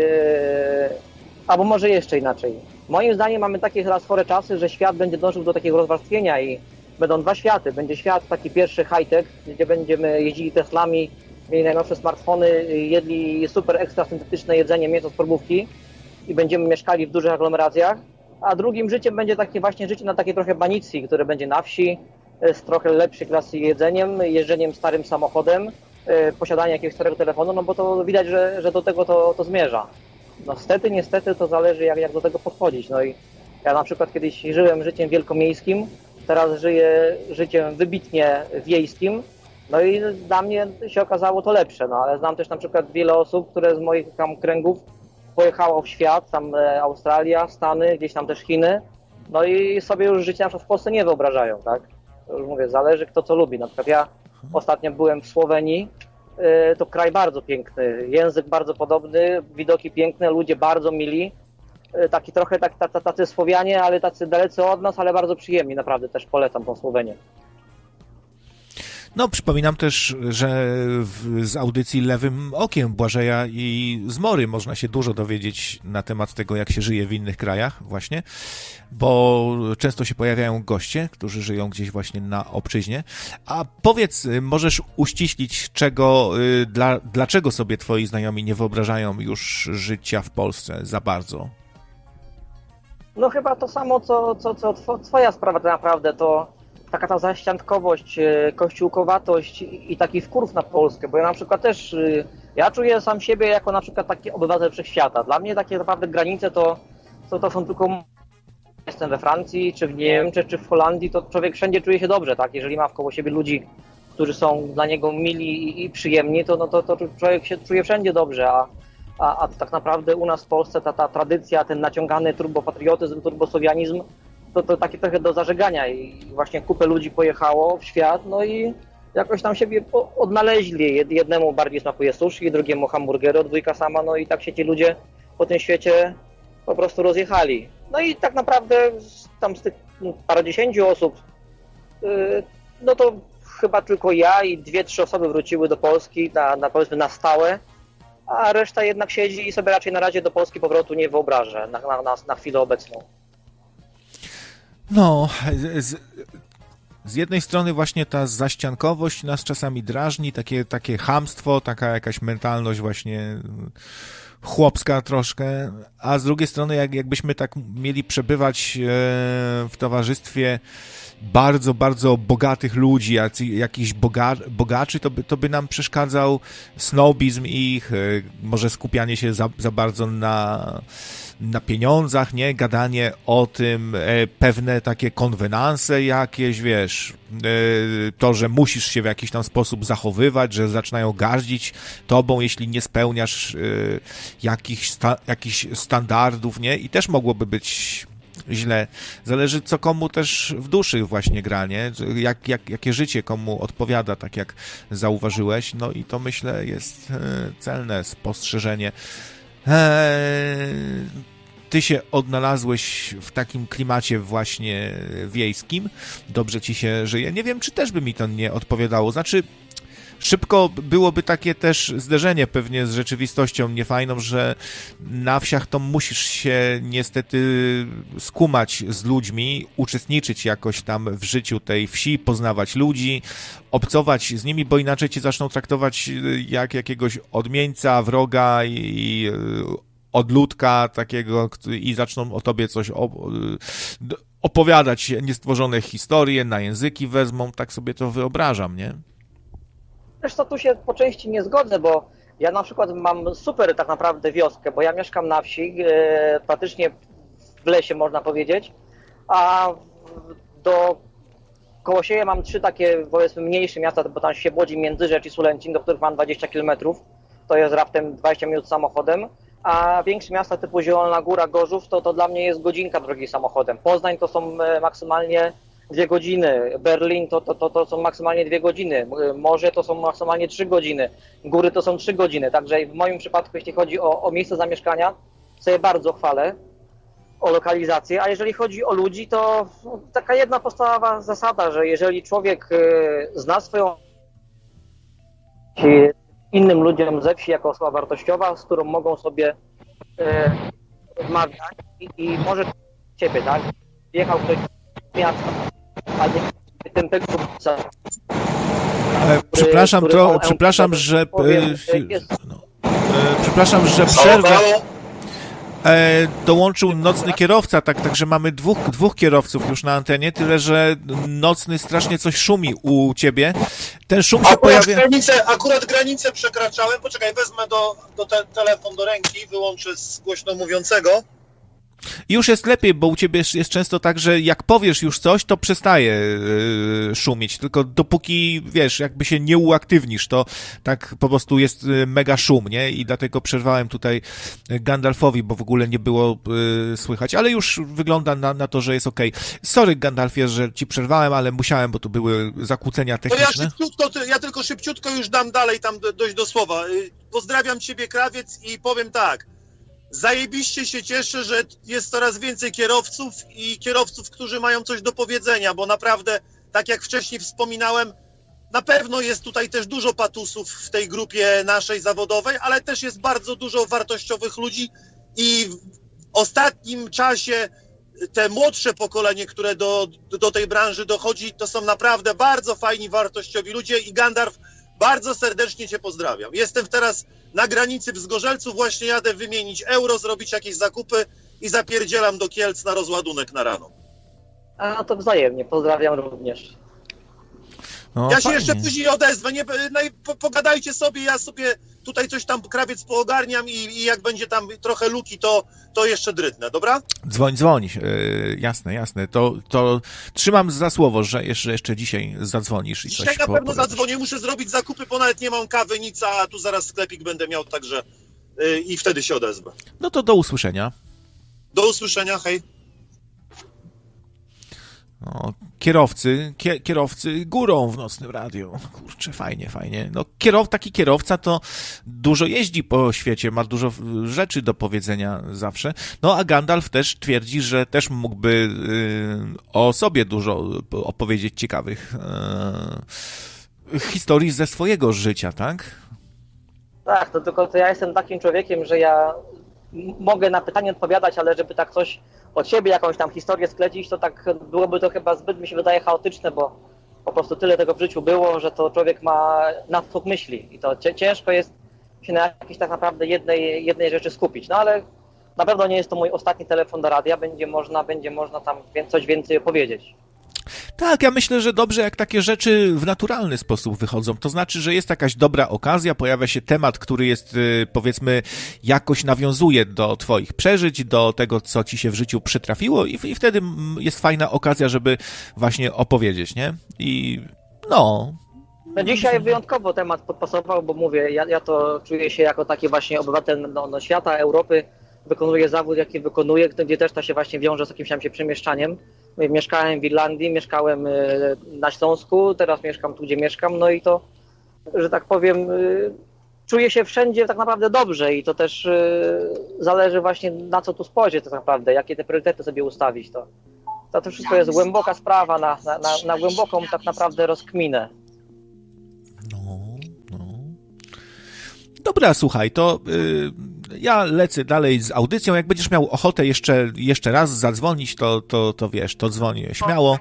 albo może jeszcze inaczej. Moim zdaniem mamy takie teraz chore czasy, że świat będzie dążył do takiego rozwarstwienia i będą dwa światy. Będzie świat taki pierwszy high-tech, gdzie będziemy jeździli Teslami, mieli najnowsze smartfony, jedli super ekstra syntetyczne jedzenie, mięso z probówki i będziemy mieszkali w dużych aglomeracjach, a drugim życiem będzie takie właśnie życie na takiej trochę banicji, które będzie na wsi, z trochę lepszej klasy jedzeniem, jeżdżeniem starym samochodem, posiadanie jakiegoś starego telefonu, no bo to widać, że, że do tego to, to zmierza. No niestety, niestety to zależy jak, jak do tego podchodzić. No i ja na przykład kiedyś żyłem życiem wielkomiejskim, teraz żyję życiem wybitnie wiejskim, no i dla mnie się okazało to lepsze, no ale znam też na przykład wiele osób, które z moich tam kręgów pojechało w świat, tam Australia, Stany, gdzieś tam też Chiny, no i sobie już życia na przykład w Polsce nie wyobrażają, tak? To już mówię, zależy kto co lubi. Na przykład ja ostatnio byłem w Słowenii, to kraj bardzo piękny, język bardzo podobny, widoki piękne, ludzie bardzo mili, taki trochę tak, tacy, tacy Słowianie, ale tacy dalecy od nas, ale bardzo przyjemni, naprawdę też polecam tą Słowenię. No, przypominam też, że w, z audycji Lewym Okiem Błażeja i Zmory można się dużo dowiedzieć na temat tego, jak się żyje w innych krajach właśnie, bo często się pojawiają goście, którzy żyją gdzieś właśnie na obczyźnie. A powiedz, możesz uściślić, czego, dla, dlaczego sobie twoi znajomi nie wyobrażają już życia w Polsce za bardzo? No chyba to samo, co, co, co twoja sprawa tak naprawdę, to taka ta zaściankowość, kościółkowatość i taki wkurw na Polskę, bo ja na przykład też, ja czuję sam siebie jako na przykład taki obywatel wszechświata. Dla mnie takie naprawdę granice to, to, to są tylko... Jestem we Francji, czy w Niemczech, czy w Holandii, to człowiek wszędzie czuje się dobrze, tak? Jeżeli ma wkoło siebie ludzi, którzy są dla niego mili i, i przyjemni, to, no, to, to człowiek się czuje wszędzie dobrze, a, a, a tak naprawdę u nas w Polsce ta, ta tradycja, ten naciągany turbopatriotyzm, turbosłowianizm, to, to takie trochę do zażegania i właśnie kupę ludzi pojechało w świat, no i jakoś tam siebie odnaleźli. Jednemu bardziej smakuje sushi, drugiemu hamburgery od wujka sama, no i tak się ci ludzie po tym świecie po prostu rozjechali. No i tak naprawdę tam z tych parodziesięciu osób, no to chyba tylko ja i dwie, trzy osoby wróciły do Polski na, na powiedzmy na stałe, a reszta jednak siedzi i sobie raczej na razie do Polski powrotu nie wyobrażę na, na, na chwilę obecną. No, z, z jednej strony właśnie ta zaściankowość nas czasami drażni, takie, takie chamstwo, taka jakaś mentalność właśnie chłopska troszkę, a z drugiej strony jak, jakbyśmy tak mieli przebywać w towarzystwie bardzo, bardzo bogatych ludzi, jak, jakichś boga, bogaczy, to by, to by nam przeszkadzał snobizm ich, może skupianie się za, za bardzo na na pieniądzach, nie? Gadanie o tym, e, pewne takie konwenanse jakieś, wiesz, e, to, że musisz się w jakiś tam sposób zachowywać, że zaczynają gardzić tobą, jeśli nie spełniasz e, jakichś, sta, jakichś standardów, nie? I też mogłoby być źle. Zależy, co komu też w duszy właśnie gra, nie? Jak, jak, jakie życie komu odpowiada, tak jak zauważyłeś. No i to, myślę, jest e, celne spostrzeżenie. Eee, ty się odnalazłeś w takim klimacie właśnie wiejskim. Dobrze ci się żyje. Nie wiem, czy też by mi to nie odpowiadało. Znaczy, szybko byłoby takie też zderzenie pewnie z rzeczywistością niefajną, że na wsiach to musisz się niestety skumać z ludźmi, uczestniczyć jakoś tam w życiu tej wsi, poznawać ludzi, obcować z nimi, bo inaczej cię zaczną traktować jak jakiegoś odmieńca, wroga i odludka takiego i zaczną o tobie coś opowiadać, niestworzone historie, na języki wezmą, tak sobie to wyobrażam, nie? Zresztą tu się po części nie zgodzę, bo ja na przykład mam super tak naprawdę wioskę, bo ja mieszkam na wsi, e, praktycznie w lesie można powiedzieć, a do koło siebie mam trzy takie, powiedzmy, mniejsze miasta, bo tam Świebodzin, Międzyrzecz i Sulęcin, do których mam dwadzieścia kilometrów, to jest raptem dwadzieścia minut samochodem, a większe miasta typu Zielona Góra, Gorzów, to, to dla mnie jest godzinka drogi samochodem. Poznań to są maksymalnie dwie godziny, Berlin to, to, to, to są maksymalnie dwie godziny, morze to są maksymalnie trzy godziny, góry to są trzy godziny, także w moim przypadku, jeśli chodzi o, o miejsce zamieszkania, sobie bardzo chwalę o lokalizację, a jeżeli chodzi o ludzi, to taka jedna podstawowa zasada, że jeżeli człowiek zna swoją innym ludziom ze wsi jako osoba wartościowa, z którą mogą sobie rozmawiać i, i może ciebie, tak? Wjechał ktoś z miasta, ale nie tym tego Przepraszam, tro, przepraszam, że powiem, no, przepraszam, że przerwę. E, dołączył nocny kierowca, tak, także mamy dwóch, dwóch kierowców już na antenie, tyle że nocny strasznie coś szumi u ciebie. Ten szum się akurat pojawia... Granicę, akurat granicę przekraczałem, poczekaj, wezmę do, do te, telefon do ręki, wyłączę z głośno mówiącego. I już jest lepiej, bo u ciebie jest często tak, że jak powiesz już coś, to przestaje yy, szumieć, tylko dopóki, wiesz, jakby się nie uaktywnisz, to tak po prostu jest mega szum, nie? I dlatego przerwałem tutaj Gandalfowi, bo w ogóle nie było yy, słychać, ale już wygląda na, na to, że jest okej. Okay. Sorry, Gandalfie, że ci przerwałem, ale musiałem, bo tu były zakłócenia techniczne. To ja szybciutko, ja tylko szybciutko już dam dalej tam dojść do słowa. Pozdrawiam ciebie, krawiec, i powiem tak. Zajebiście się cieszę, że jest coraz więcej kierowców i kierowców, którzy mają coś do powiedzenia, bo naprawdę, tak jak wcześniej wspominałem, na pewno jest tutaj też dużo patusów w tej grupie naszej zawodowej, ale też jest bardzo dużo wartościowych ludzi i w ostatnim czasie te młodsze pokolenie, które do, do tej branży dochodzi, to są naprawdę bardzo fajni, wartościowi ludzie i Gandalf, bardzo serdecznie cię pozdrawiam. Jestem teraz na granicy w Zgorzelcu, właśnie jadę wymienić euro, zrobić jakieś zakupy i zapierdzielam do Kielc na rozładunek na rano. A to wzajemnie, pozdrawiam również. No, ja się fajnie. jeszcze później odezwę, nie, no, pogadajcie sobie, ja sobie tutaj coś tam, krawiec, poogarniam i, i jak będzie tam trochę luki, to, to jeszcze drytnę, dobra? Dzwoń, dzwoń, yy, jasne, jasne, to, to trzymam za słowo, że jeszcze, jeszcze dzisiaj zadzwonisz i Dzisiaj coś na po, pewno powiadasz. zadzwonię, muszę zrobić zakupy, bo nawet nie mam kawy, nic, a tu zaraz sklepik będę miał, także yy, i wtedy się odezwę. No to do usłyszenia. Do usłyszenia, hej. No, kierowcy, kie, kierowcy górą w nocnym radiu. Kurczę, fajnie, fajnie. No, kierow, taki kierowca to dużo jeździ po świecie, ma dużo rzeczy do powiedzenia zawsze. No, a Gandalf też twierdzi, że też mógłby y, o sobie dużo opowiedzieć ciekawych y, historii ze swojego życia, tak? Tak, to tylko to ja jestem takim człowiekiem, że ja mogę na pytanie odpowiadać, ale żeby tak coś od siebie, jakąś tam historię sklecić, to tak byłoby to chyba zbyt, mi się wydaje, chaotyczne, bo po prostu tyle tego w życiu było, że to człowiek ma nadskok myśli i to ciężko jest się na jakiejś tak naprawdę jednej, jednej rzeczy skupić. No ale na pewno nie jest to mój ostatni telefon do radia, będzie można, będzie można tam coś więcej opowiedzieć. Tak, ja myślę, że dobrze, jak takie rzeczy w naturalny sposób wychodzą. To znaczy, że jest jakaś dobra okazja, pojawia się temat, który jest, powiedzmy, jakoś nawiązuje do twoich przeżyć, do tego, co ci się w życiu przytrafiło i, i wtedy jest fajna okazja, żeby właśnie opowiedzieć, nie? I no... No dzisiaj wyjątkowo temat podpasował, bo mówię, ja, ja to czuję się jako taki właśnie obywatel no, no, świata, Europy, wykonuję zawód, jaki wykonuję, gdzie też to się właśnie wiąże z jakimś tam się przemieszczaniem. Mieszkałem w Irlandii, mieszkałem na Śląsku, teraz mieszkam tu, gdzie mieszkam, no i to, że tak powiem, czuję się wszędzie tak naprawdę dobrze i to też zależy właśnie na co tu spojrzeć tak naprawdę, jakie te priorytety sobie ustawić. To, to, to wszystko jest głęboka sprawa na, na, na, na głęboką tak naprawdę rozkminę. No, no. Dobra, słuchaj, to y, ja lecę dalej z audycją. Jak będziesz miał ochotę jeszcze, jeszcze raz zadzwonić, to, to, to wiesz, to dzwonię śmiało.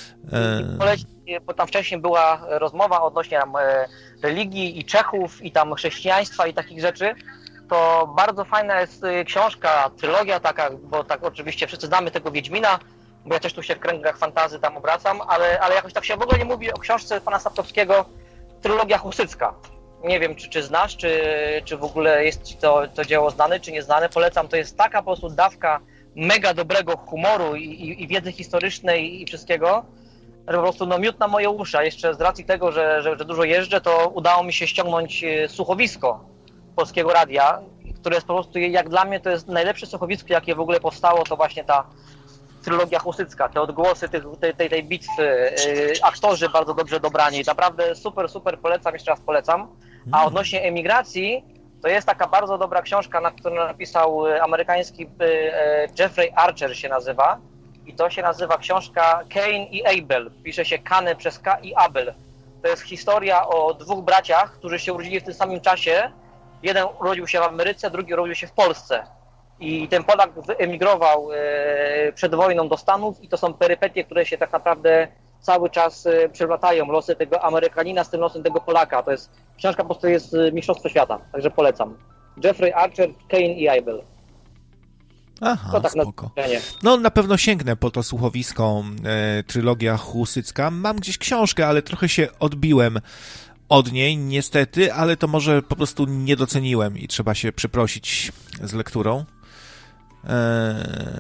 Y... Bo tam wcześniej była rozmowa odnośnie tam religii i Czechów i tam chrześcijaństwa i takich rzeczy. To bardzo fajna jest książka, trylogia taka, bo tak oczywiście wszyscy znamy tego Wiedźmina, bo ja też tu się w kręgach fantasy tam obracam, ale, ale jakoś tak się w ogóle nie mówi o książce pana Sapkowskiego Trylogia Husycka. Nie wiem, czy, czy znasz, czy, czy w ogóle jest ci to, to dzieło znane, czy nieznane. Polecam, to jest taka po prostu dawka mega dobrego humoru i, i, i wiedzy historycznej i wszystkiego, że po prostu no, miód na moje uszy. A jeszcze z racji tego, że, że, że dużo jeżdżę, to udało mi się ściągnąć słuchowisko Polskiego Radia, które jest po prostu, jak dla mnie, to jest najlepsze słuchowisko, jakie w ogóle powstało, to właśnie ta trylogia husycka, te odgłosy tych, tej, tej, tej bitwy, yy, aktorzy bardzo dobrze dobrani, naprawdę super, super polecam, jeszcze raz polecam. A odnośnie emigracji, to jest taka bardzo dobra książka, na którą napisał amerykański yy, Jeffrey Archer się nazywa i to się nazywa książka Cain i Abel, pisze się Kane przez K i Abel. To jest historia o dwóch braciach, którzy się urodzili w tym samym czasie, jeden urodził się w Ameryce, drugi urodził się w Polsce. I ten Polak wyemigrował przed wojną do Stanów i to są perypetie, które się tak naprawdę cały czas przeplatają. Losy tego Amerykanina z tym losem tego Polaka. To jest książka, po prostu jest mistrzostwo świata, także polecam. Jeffrey Archer, Cain i Abel. Aha, to tak spoko. Na no na pewno sięgnę po to słuchowisko e, trylogia husycka. Mam gdzieś książkę, ale trochę się odbiłem od niej, niestety, ale to może po prostu nie doceniłem i trzeba się przyprosić z lekturą. Eee,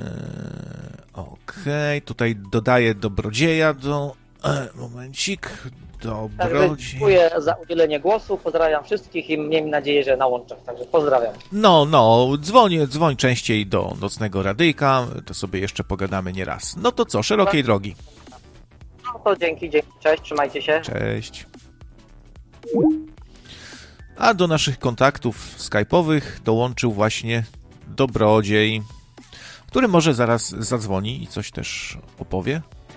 Okej, okay. Tutaj dodaję Dobrodzieja do... E, momencik. Dobrodziej. Dziękuję za udzielenie głosu, pozdrawiam wszystkich i miejmy nadzieję, że na łączach, także pozdrawiam. No, no, dzwoń, dzwoń częściej do Nocnego Radyjka, to sobie jeszcze pogadamy nieraz. No to co, szerokiej drogi. No to dzięki, dzięki, cześć, trzymajcie się. Cześć. A do naszych kontaktów skype'owych dołączył właśnie Dobrodziej, który może zaraz zadzwoni i coś też opowie.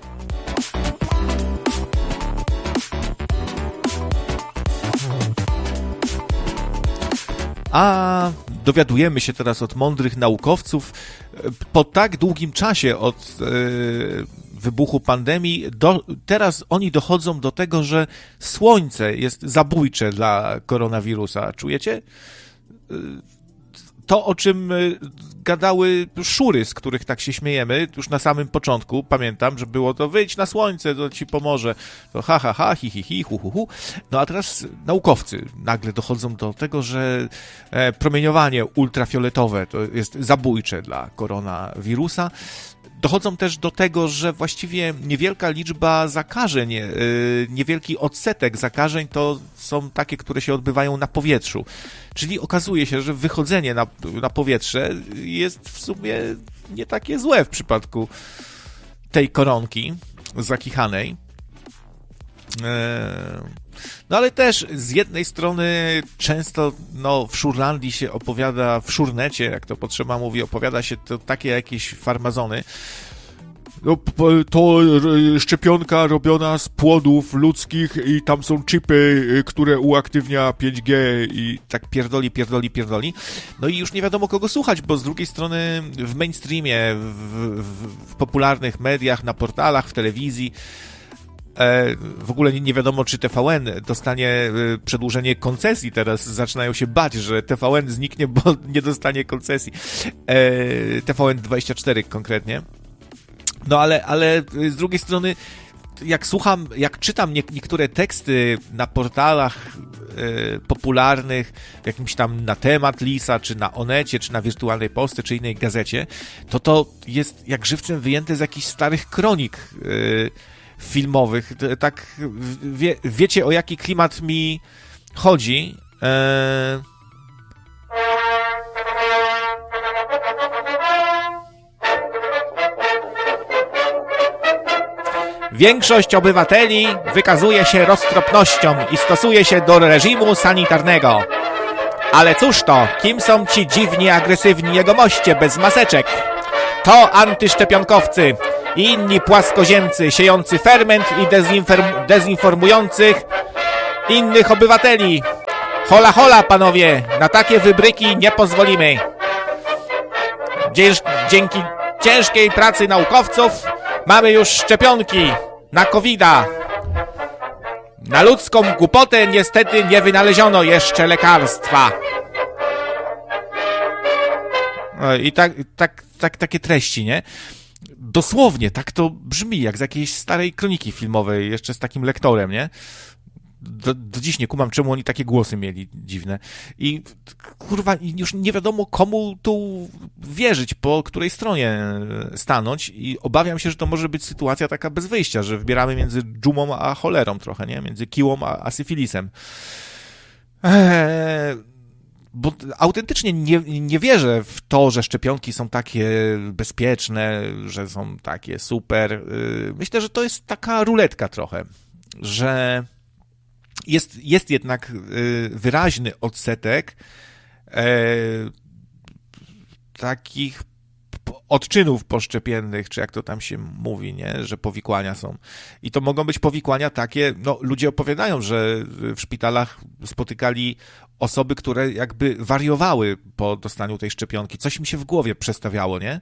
A dowiadujemy się teraz od mądrych naukowców, po tak długim czasie od yy, wybuchu pandemii, do, teraz oni dochodzą do tego, że słońce jest zabójcze dla koronawirusa. Czujecie? Yy, To, o czym gadały szury, z których tak się śmiejemy, już na samym początku, pamiętam, że było to wyjdź na słońce, to ci pomoże. To ha, ha, ha, hi, hi, hi, hu, hu, hu. No a teraz naukowcy nagle dochodzą do tego, że promieniowanie ultrafioletowe to jest zabójcze dla koronawirusa. Dochodzą też do tego, że właściwie niewielka liczba zakażeń, niewielki odsetek zakażeń to są takie, które się odbywają na powietrzu. Czyli okazuje się, że wychodzenie na, na powietrze jest w sumie nie takie złe w przypadku tej koronki zakichanej. No ale też z jednej strony często no, w Szurlandii się opowiada, w Szurnecie, jak to potrzeba mówi, opowiada się to takie jakieś farmazony. No, to szczepionka robiona z płodów ludzkich i tam są chipy, które uaktywnia pięć G i tak pierdoli, pierdoli, pierdoli. No i już nie wiadomo kogo słuchać, bo z drugiej strony w mainstreamie, w, w, w popularnych mediach, na portalach, w telewizji w ogóle nie wiadomo, czy T V N dostanie przedłużenie koncesji. Teraz zaczynają się bać, że T V N zniknie, bo nie dostanie koncesji. T V N dwadzieścia cztery konkretnie. No ale, ale z drugiej strony jak słucham, jak czytam nie, niektóre teksty na portalach y, popularnych, jakimś tam na temat Lisa, czy na Onecie, czy na Wirtualnej Polsce, czy innej gazecie, to to jest jak żywcem wyjęte z jakichś starych kronik y, filmowych. Tak wie, wiecie, o jaki klimat mi chodzi. E... Większość obywateli wykazuje się roztropnością i stosuje się do reżimu sanitarnego. Ale cóż to, kim są ci dziwni, agresywni jegomoście bez maseczek? To antyszczepionkowcy i inni płaskoziemcy siejący ferment i dezinform- dezinformujących innych obywateli. Hola, hola, panowie, na takie wybryki nie pozwolimy. Dzięki, dzięki ciężkiej pracy naukowców mamy już szczepionki na kowida. Na ludzką głupotę niestety nie wynaleziono jeszcze lekarstwa. I tak, tak, tak, takie treści, nie? Dosłownie, tak to brzmi, jak z jakiejś starej kroniki filmowej, jeszcze z takim lektorem, nie? Do, do dziś nie kumam, czemu oni takie głosy mieli dziwne. I kurwa, już nie wiadomo komu tu wierzyć, po której stronie stanąć i obawiam się, że to może być sytuacja taka bez wyjścia, że wybieramy między dżumą a cholerą trochę, nie? Między kiłą a, a syfilisem. Eee, bo autentycznie nie, nie wierzę w to, że szczepionki są takie bezpieczne, że są takie super. Myślę, że to jest taka ruletka trochę, że Jest, jest jednak y, wyraźny odsetek y, takich odczynów poszczepiennych, czy jak to tam się mówi, nie, że powikłania są. I to mogą być powikłania takie, no ludzie opowiadają, że w szpitalach spotykali osoby, które jakby wariowały po dostaniu tej szczepionki. Coś mi się w głowie przestawiało, nie?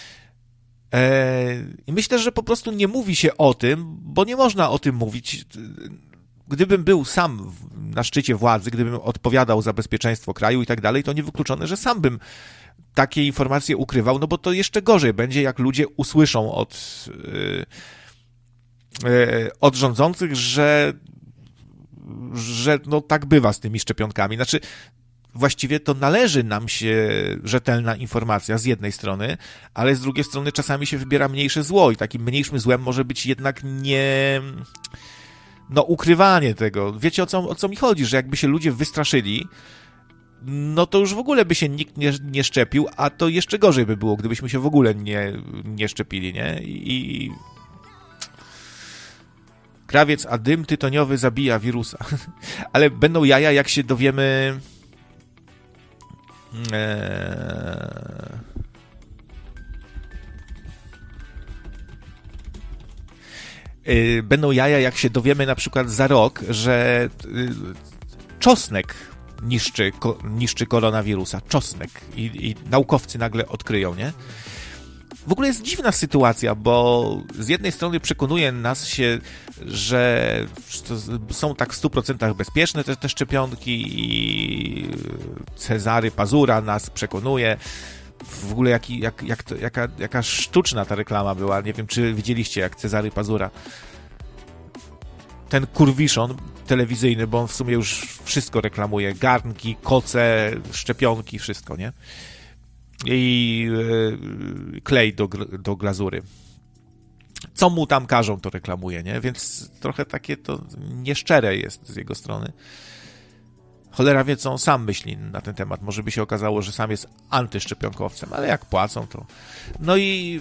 I myślę, że po prostu nie mówi się o tym, bo nie można o tym mówić. Gdybym był sam na szczycie władzy, gdybym odpowiadał za bezpieczeństwo kraju i tak dalej, to niewykluczone, że sam bym takie informacje ukrywał, no bo to jeszcze gorzej będzie, jak ludzie usłyszą od, yy, yy, od rządzących, że, że no tak bywa z tymi szczepionkami. Znaczy, właściwie to należy nam się rzetelna informacja z jednej strony, ale z drugiej strony czasami się wybiera mniejsze zło i takim mniejszym złem może być jednak nie... no ukrywanie tego. Wiecie, o co, o co mi chodzi, że jakby się ludzie wystraszyli, no to już w ogóle by się nikt nie, nie szczepił, a to jeszcze gorzej by było, gdybyśmy się w ogóle nie, nie szczepili, nie? I... Krawiec, a dym tytoniowy zabija wirusa. Ale będą jaja, jak się dowiemy... Eee... Będą jaja, jak się dowiemy na przykład za rok, że czosnek niszczy, niszczy koronawirusa. Czosnek. I, i naukowcy nagle odkryją, nie? W ogóle jest dziwna sytuacja, bo z jednej strony przekonuje nas się, że są tak w stu procentach bezpieczne te, te szczepionki i Cezary Pazura nas przekonuje. W ogóle jaki, jak, jak to, jaka, jaka sztuczna ta reklama była. Nie wiem, czy widzieliście, jak Cezary Pazura. Ten kurwiszon telewizyjny, bo on w sumie już wszystko reklamuje. Garnki, koce, szczepionki, wszystko, nie? I yy, klej do, do glazury. Co mu tam każą, to reklamuje, nie? Więc trochę takie to nieszczere jest z jego strony. Cholera wie, co on sam myśli na ten temat. Może by się okazało, że sam jest antyszczepionkowcem, ale jak płacą, to... No i...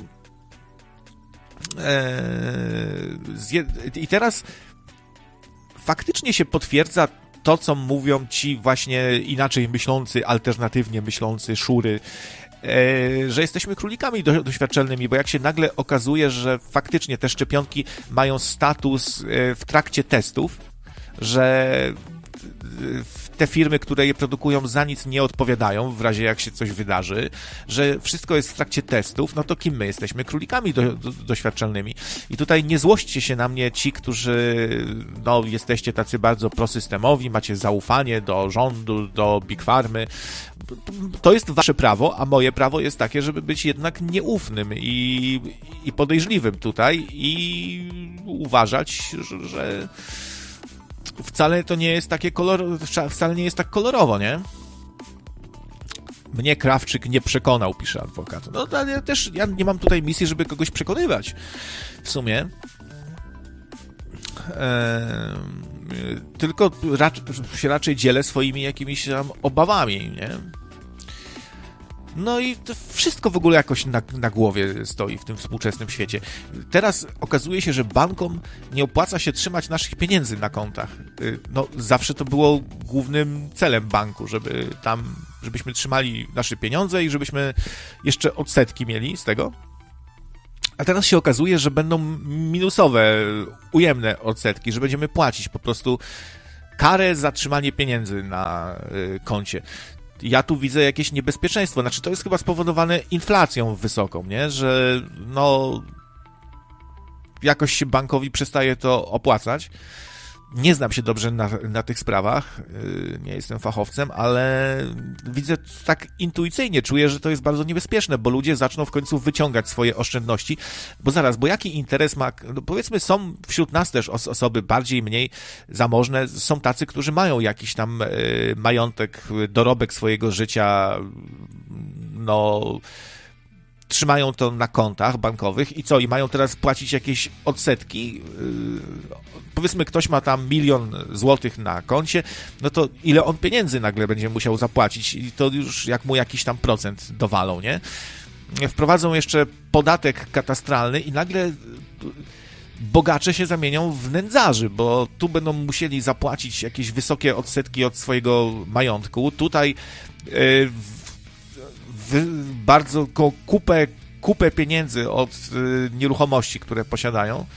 Eee, I teraz faktycznie się potwierdza to, co mówią ci właśnie inaczej myślący, alternatywnie myślący szury, eee, że jesteśmy królikami do, doświadczalnymi, bo jak się nagle okazuje, że faktycznie te szczepionki mają status e, w trakcie testów, że te firmy, które je produkują, za nic nie odpowiadają w razie jak się coś wydarzy, że wszystko jest w trakcie testów, no to kim my jesteśmy? Królikami do, do, doświadczalnymi. I tutaj nie złośćcie się na mnie ci, którzy no, jesteście tacy bardzo prosystemowi, macie zaufanie do rządu, do Big Farmy, to jest wasze prawo, a moje prawo jest takie, żeby być jednak nieufnym i, i podejrzliwym tutaj i uważać, że, że wcale to nie jest takie kolor, wcale nie jest tak kolorowo, nie? Mnie Krawczyk nie przekonał, pisze adwokat. No ale ja też ja nie mam tutaj misji, żeby kogoś przekonywać. W sumie. Eee, tylko rac- się raczej dzielę swoimi jakimiś tam obawami, nie? No i to wszystko w ogóle jakoś na, na głowie stoi w tym współczesnym świecie. Teraz okazuje się, że bankom nie opłaca się trzymać naszych pieniędzy na kontach. No, zawsze to było głównym celem banku, żeby tam, żebyśmy trzymali nasze pieniądze i żebyśmy jeszcze odsetki mieli z tego. A teraz się okazuje, że będą minusowe, ujemne odsetki, że będziemy płacić po prostu karę za trzymanie pieniędzy na y, koncie. Ja tu widzę jakieś niebezpieczeństwo. Znaczy, to jest chyba spowodowane inflacją wysoką, nie? Że no jakoś się bankowi przestaje to opłacać. Nie znam się dobrze na, na tych sprawach, yy, nie jestem fachowcem, ale widzę tak intuicyjnie, czuję, że to jest bardzo niebezpieczne, bo ludzie zaczną w końcu wyciągać swoje oszczędności, bo zaraz, bo jaki interes ma, no powiedzmy są wśród nas też os- osoby bardziej, mniej zamożne, są tacy, którzy mają jakiś tam yy, majątek, dorobek swojego życia, no trzymają to na kontach bankowych i co? I mają teraz płacić jakieś odsetki? Yy, powiedzmy, ktoś ma tam milion złotych na koncie, no to ile on pieniędzy nagle będzie musiał zapłacić i to już jak mu jakiś tam procent dowalą, nie? Wprowadzą jeszcze podatek katastralny i nagle bogacze się zamienią w nędzarzy, bo tu będą musieli zapłacić jakieś wysokie odsetki od swojego majątku. Tutaj yy, w bardzo kupę, kupę pieniędzy od y, nieruchomości, które posiadają.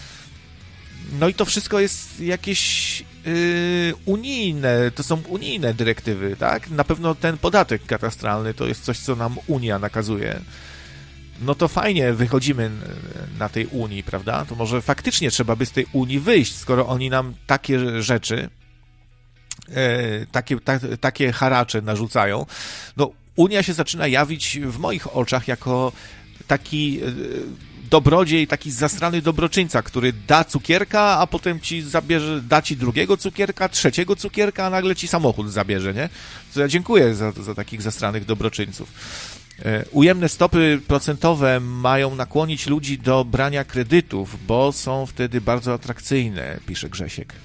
No i to wszystko jest jakieś y, unijne, to są unijne dyrektywy, tak? Na pewno ten podatek katastralny to jest coś, co nam Unia nakazuje. No to fajnie wychodzimy na tej Unii, prawda? To może faktycznie trzeba by z tej Unii wyjść, skoro oni nam takie rzeczy, y, takie, ta, takie haracze narzucają. No Unia się zaczyna jawić w moich oczach jako taki dobrodziej, taki zasrany dobroczyńca, który da cukierka, a potem ci zabierze, da ci drugiego cukierka, trzeciego cukierka, a nagle ci samochód zabierze, nie? To ja dziękuję za, za takich zasranych dobroczyńców. Ujemne stopy procentowe mają nakłonić ludzi do brania kredytów, bo są wtedy bardzo atrakcyjne, pisze Grzesiek.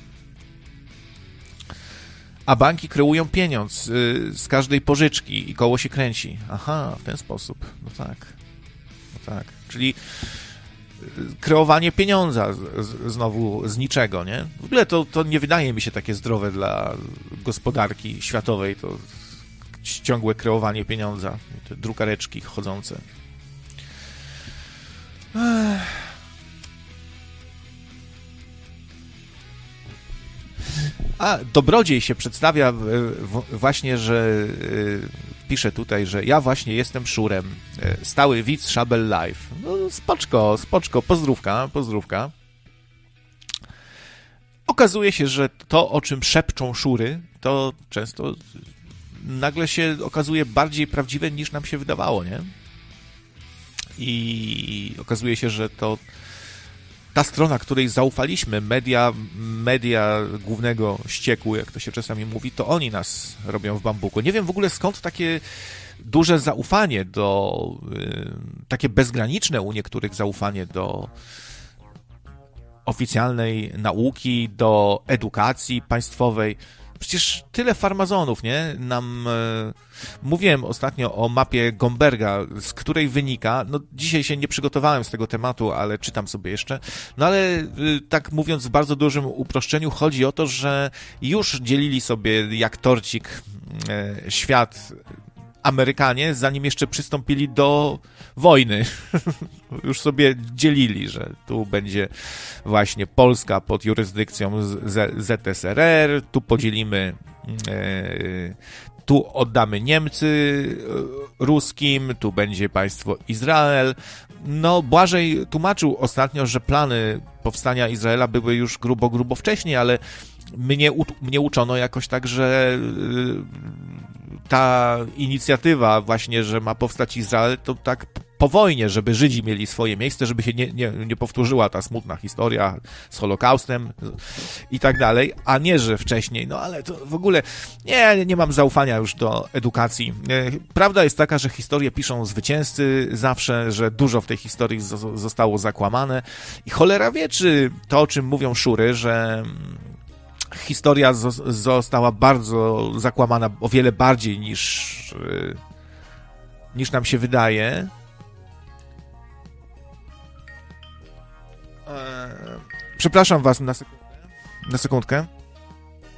A banki kreują pieniądz y, z każdej pożyczki i koło się kręci. Aha, w ten sposób. No tak. No tak. Czyli y, kreowanie pieniądza z, z, znowu z niczego, nie? W ogóle to, to nie wydaje mi się takie zdrowe dla gospodarki światowej, to ciągłe kreowanie pieniądza. Te drukareczki chodzące. Ech. A Dobrodziej się przedstawia w, w, właśnie, że y, pisze tutaj, że ja właśnie jestem Szurem, y, stały widz Szabel Live. No spoczko, spoczko, pozdrówka, pozdrówka. Okazuje się, że to, o czym szepczą Szury, to często nagle się okazuje bardziej prawdziwe, niż nam się wydawało, nie? I okazuje się, że to ta strona, której zaufaliśmy, media, media głównego ścieku, jak to się czasami mówi, to oni nas robią w bambuku. Nie wiem w ogóle skąd takie duże zaufanie do, y, takie bezgraniczne u niektórych zaufanie do oficjalnej nauki, do edukacji państwowej. Przecież tyle farmazonów, nie? Nam e, mówiłem ostatnio o mapie Gomberga, z której wynika, no dzisiaj się nie przygotowałem z tego tematu, ale czytam sobie jeszcze, no ale e, tak mówiąc w bardzo dużym uproszczeniu, chodzi o to, że już dzielili sobie jak torcik e, świat Amerykanie, zanim jeszcze przystąpili do wojny. Już sobie dzielili, że tu będzie właśnie Polska pod jurysdykcją Z S R R, tu podzielimy, e, tu oddamy Niemcy ruskim, tu będzie państwo Izrael. No, Błażej tłumaczył ostatnio, że plany powstania Izraela były już grubo, grubo wcześniej, ale mnie, mnie uczono jakoś tak, że ta inicjatywa właśnie, że ma powstać Izrael, to tak po wojnie, żeby Żydzi mieli swoje miejsce, żeby się nie, nie, nie powtórzyła ta smutna historia z Holokaustem i tak dalej, a nie, że wcześniej. No ale to w ogóle nie, nie mam zaufania już do edukacji. Prawda jest taka, że historię piszą zwycięzcy zawsze, że dużo w tej historii zostało zakłamane i cholera wie, czy to, o czym mówią szury, że historia została bardzo zakłamana, o wiele bardziej niż, niż nam się wydaje. Przepraszam was na sekundkę. Na sekundkę.